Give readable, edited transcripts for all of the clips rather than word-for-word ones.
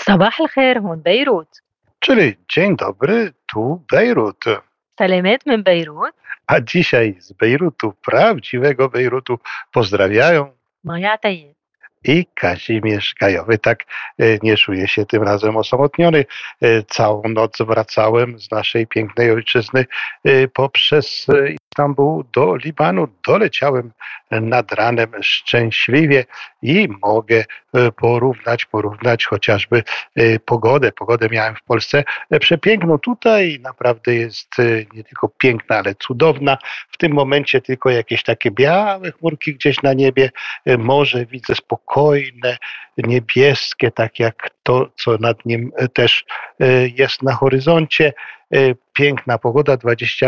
صباح الخير، هون بيروت. Czyli dzień dobry, tu Bejrut. سلامات من بيروت. A dzisiaj z Bejrutu, prawdziwego Bejrutu, pozdrawiają مايا عتية. i Kazimierz Gajowy. Tak, nie czuję się tym razem osamotniony. Całą noc wracałem z naszej pięknej ojczyzny poprzez Istambuł do Libanu. Doleciałem nad ranem szczęśliwie i mogę porównać chociażby pogodę. Pogodę miałem w Polsce przepiękną. Tutaj naprawdę jest nie tylko piękna, ale cudowna. W tym momencie tylko jakieś takie białe chmurki gdzieś na niebie. Morze widzę spokojne, niebieskie, tak jak to, co nad nim też jest na horyzoncie. Piękna pogoda,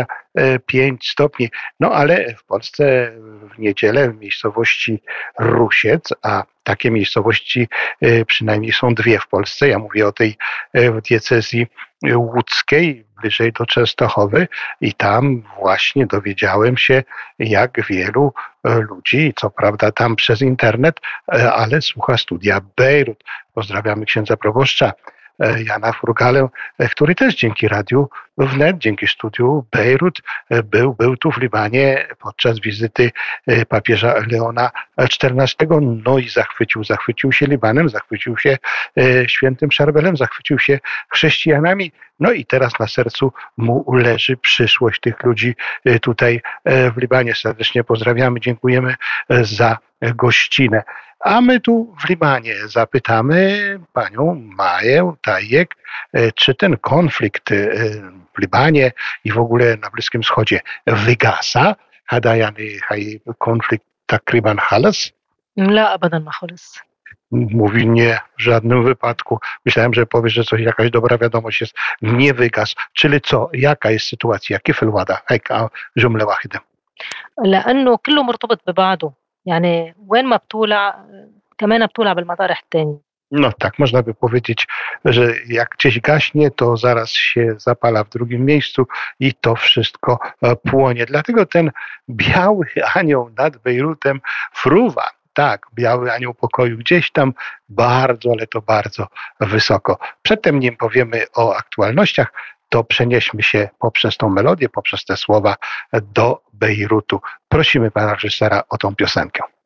25 stopni. No ale w Polsce w niedzielę w miejscowości Rusiec, a takie miejscowości przynajmniej są dwie w Polsce. Ja mówię o tej w diecezji łódzkiej, bliżej do Częstochowy, i tam właśnie dowiedziałem się, jak wielu ludzi, co prawda tam przez internet, ale słucha studia Bejrut. Pozdrawiamy księdza proboszcza Jana Furgalę, który też dzięki Radiu Wnet, dzięki studiu Bejrut był tu w Libanie podczas wizyty papieża Leona XIV. No i zachwycił się Libanem, zachwycił się świętym Szarbelem, zachwycił się chrześcijanami. No i teraz na sercu mu leży przyszłość tych ludzi tutaj w Libanie. Serdecznie pozdrawiamy, dziękujemy za gościnę. A my tu w Libanie zapytamy panią Maję Tajek, czy ten konflikt w Libanie i w ogóle na Bliskim Wschodzie wygasa? هذا يعني هي konflikt تقريبا خلص؟ لا أبدا ما خلص. Mówi nie, w żadnym wypadku. Myślałem, że powiesz, że coś, jakaś dobra wiadomość jest. Nie wygasł. Czyli co? Jaka jest sytuacja? كيف الوضع؟ هيك جملة واحدة. لأنه كله مرتبط ببعضه، يعني وين ما بتولع كمان بتولع بالمطارح التانية. No tak, można by powiedzieć, że jak gdzieś gaśnie, to zaraz się zapala w drugim miejscu i to wszystko płonie. Dlatego ten biały anioł nad Bejrutem fruwa. Tak, biały anioł pokoju gdzieś tam bardzo, ale to bardzo wysoko. Przedtem, nim powiemy o aktualnościach, to przenieśmy się poprzez tą melodię, poprzez te słowa do Bejrutu. Prosimy pana reżysera o tą piosenkę.